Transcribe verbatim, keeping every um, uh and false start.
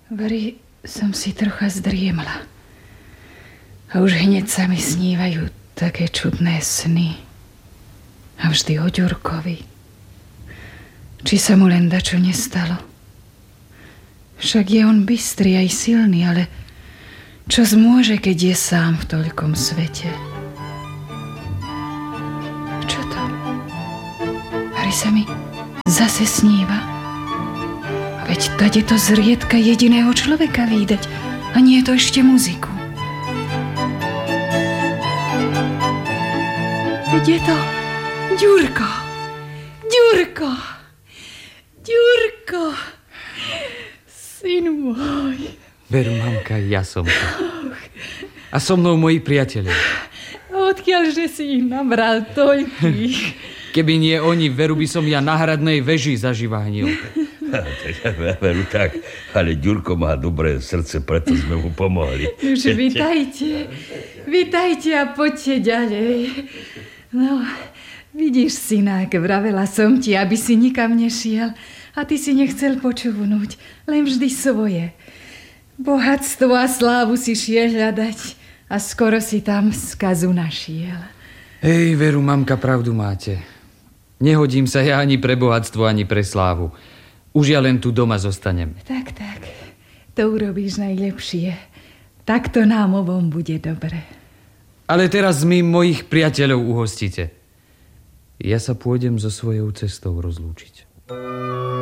Veri, som si trocha zdriemla. A už hneď sa mi snívajú také čudné sny. A vždy o Ďurkovi. Či sa mu len dačo nestalo? Však je on bystrý aj silný, ale čo zmôže, keď je sám v toľkom svete? Čo to? Veri sa mi zase sníva. Veď tady to zriedka jediného človeka vídať. A nie je to ešte muziku. Veď je to Ďurko. Ďurko. Ďurko. Syn môj. Veru, mamka, ja som to. A so mnou moji priatelia. Odkiaľže si ich nabral toľkých? Keby nie oni, Veru, by som ja na hradnej veži zaživa hnil. Veru tak, ale Ďurko má dobré srdce, preto sme mu pomohli. Už vitajte, vitajte a poďte ďalej. No, vidíš, synák, vravela som ti, aby si nikam nešiel a ty si nechcel počúvnuť, len vždy svoje. Bohatstvo a slávu si šiel hľadať a skoro si tam skazu našiel. Hej, Veru, mamka, pravdu máte. Nehodím sa ja ani pre bohatstvo, ani pre slávu. Už ja len tu doma zostanem. Tak, tak. To urobíš najlepšie. Takto nám obom bude dobre. Ale teraz mi mojich priateľov uhostíte. Ja sa pôjdem so svojou cestou rozlúčiť.